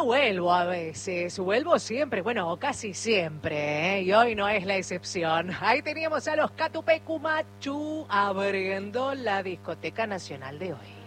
Yo vuelvo a veces, vuelvo siempre, bueno, casi siempre, ¿eh? Y hoy no es la excepción. Ahí teníamos a los Catupecu Machu abriendo la discoteca nacional de hoy.